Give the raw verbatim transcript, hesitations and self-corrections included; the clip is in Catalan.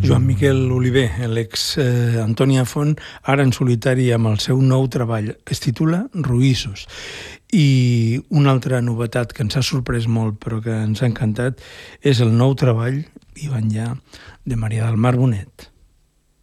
Joan Miquel Oliver, l'ex eh, Antònia Font, ara en solitari amb el seu nou treball. Es titula Ruïssos. I una altra novetat que ens ha sorprès molt però que ens ha encantat és el nou treball, i van ja, de Maria del Mar Bonet.